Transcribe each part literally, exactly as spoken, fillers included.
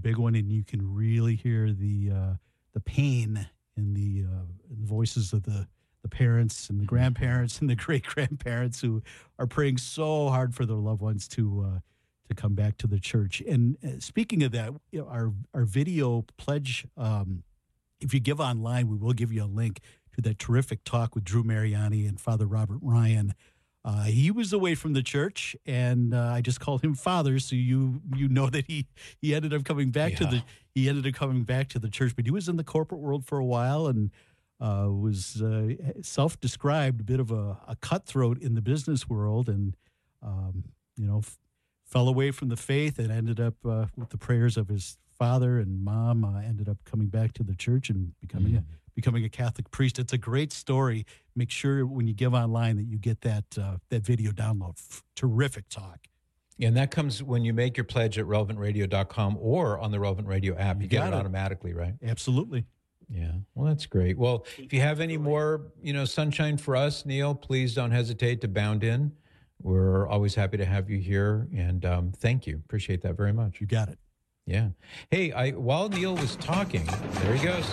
big one, and you can really hear the uh, the pain in the, uh, in the voices of the, the parents and the grandparents and the great-grandparents who are praying so hard for their loved ones to uh, to come back to the church. And uh, speaking of that, you know, our, our video pledge, um, if you give online, we will give you a link to that terrific talk with Drew Mariani and Father Robert Ryan. Uh, he was away from the church, and uh, I just called him Father, so you you know that he he ended up coming back Yeah. to the he ended up coming back to the church. But he was in the corporate world for a while, and uh, was uh, self-described a bit of a, a cutthroat in the business world, and um, you know f- fell away from the faith, and ended up uh, with the prayers of his father and mom, uh, ended up coming back to the church and becoming Mm. a becoming a Catholic priest. It's a great story. Make sure when you give online that you get that uh, that video download. F- terrific talk. And that comes when you make your pledge at relevant radio dot com or on the Relevant Radio app. You, You get got it it. automatically, right? Absolutely. Yeah. Well, that's great. Well, if you have any more, you know, sunshine for us, Neil, please don't hesitate to bound in. We're always happy to have you here. And um, thank you. Appreciate that very much. You got it. Yeah. Hey, I while Neil was talking, there he goes.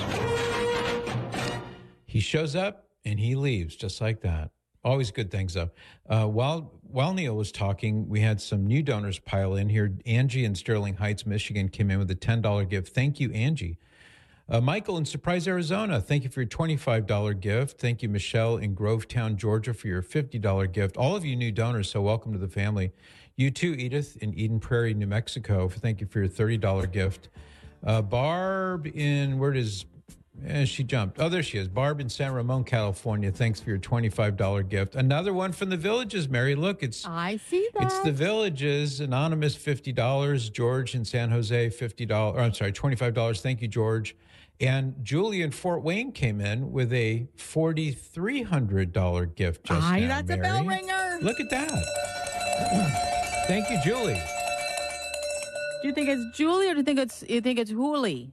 He shows up and he leaves just like that. Always good things, though. Uh, while while Neil was talking, we had some new donors pile in here. Angie in Sterling Heights, Michigan, came in with a ten dollars gift. Thank you, Angie. Uh, Michael in Surprise, Arizona, thank you for your twenty-five dollars gift. Thank you, Michelle in Grovetown, Georgia, for your fifty dollars gift. All of you new donors, so welcome to the family. You too, Edith in Eden Prairie, New Mexico, thank you for your thirty dollars gift. Uh, Barb in, where does, eh, she jumped. Oh, there she is. Barb in San Ramon, California, thanks for your twenty-five dollars gift. Another one from the Villages, Mary. Look, it's I see that. it's the Villages. Anonymous, fifty dollars. George in San Jose, fifty dollars. Or, I'm sorry, twenty-five dollars. Thank you, George. And Julie in Fort Wayne came in with a four thousand three hundred dollars gift just Aye, now, that's a Mary. bell ringer. Look at that. Thank you, Julie. Do you think it's Julie or do you think it's you think it's Hooli?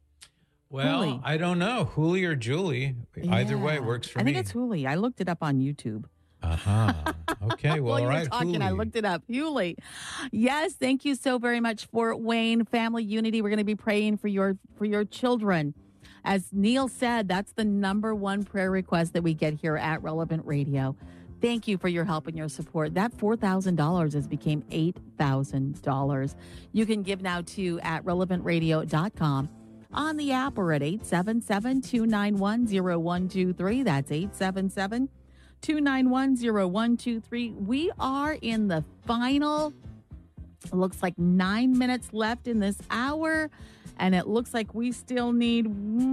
Well, Julie. I don't know. Julie or Julie. Either way Yeah. works for I me. think it's Hooli. I looked it up on YouTube. Uh-huh. Okay, well, While you all were right, talking, I Hooli. looked it up. Hooli. Yes, thank you so very much, Fort Wayne Family Unity. We're going to be praying for your for your children. As Neil said, that's the number one prayer request that we get here at Relevant Radio. Thank you for your help and your support. That four thousand dollars has became eight thousand dollars. You can give now to at relevant radio dot com on the app or at eight seven seven, two nine one, zero one two three. That's eight seven seven, two nine one, zero one two three. We are in the final, it looks like nine minutes left in this hour, and it looks like we still need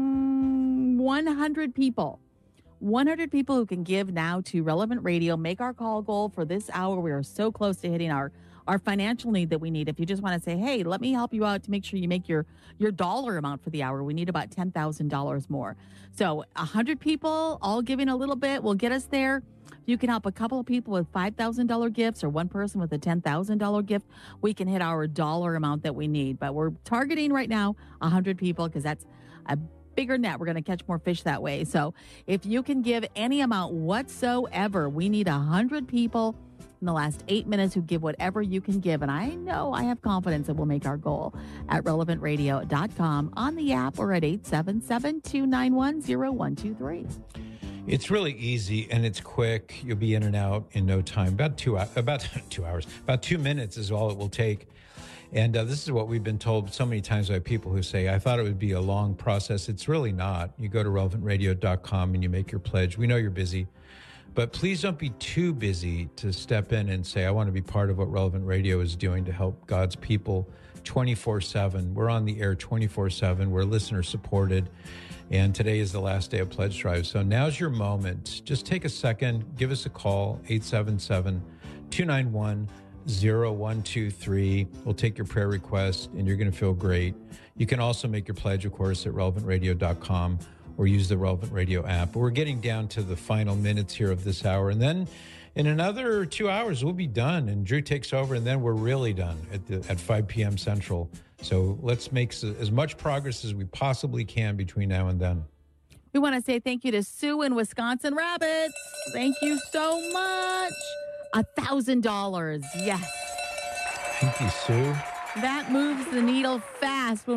mm, one hundred people. one hundred people who can give now to Relevant Radio. Make our call goal for this hour. We are so close to hitting our, our financial need that we need. If you just want to say, hey, let me help you out to make sure you make your, your dollar amount for the hour, we need about ten thousand dollars more. So one hundred people all giving a little bit will get us there. You can help a couple of people with five thousand dollars gifts or one person with a ten thousand dollars gift. We can hit our dollar amount that we need. But we're targeting right now one hundred people because that's a bigger net. We're going to catch more fish that way. So if you can give any amount whatsoever, we need one hundred people in the last eight minutes who give whatever you can give. And I know I have confidence that we'll make our goal at relevant radio dot com on the app or at eight seven seven, two nine one, zero one two three. It's really easy and it's quick. You'll be in and out in no time. About two hours, about two hours, about two minutes is all it will take. And uh, this is what we've been told so many times by people who say, I thought it would be a long process. It's really not. You go to relevant radio dot com and you make your pledge. We know you're busy, but please don't be too busy to step in and say, I want to be part of what Relevant Radio is doing to help God's people twenty-four seven. We're on the air twenty-four seven. We're listener supported. And today is the last day of Pledge Drive. So now's your moment. Just take a second, give us a call, eight seven seven, two nine one, zero one two three. We'll take your prayer request and you're going to feel great. You can also make your pledge, of course, at relevant radio dot com or use the Relevant Radio app. But we're getting down to the final minutes here of this hour. And then in another two hours, we'll be done. And Drew takes over and then we're really done at, the, at five p.m. Central. So let's make as much progress as we possibly can between now and then. We want to say thank you to Sue in Wisconsin Rabbits. Thank you so much. A thousand dollars. Yes. Thank you, Sue. That moves the needle fast. When